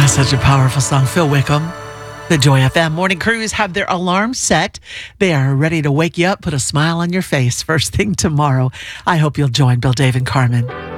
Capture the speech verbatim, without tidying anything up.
Such a powerful song. Phil Wickham. The Joy F M morning crews have their alarm set. They are ready to wake you up, put a smile on your face first thing tomorrow. I hope you'll join Bill, Dave, and Carmen.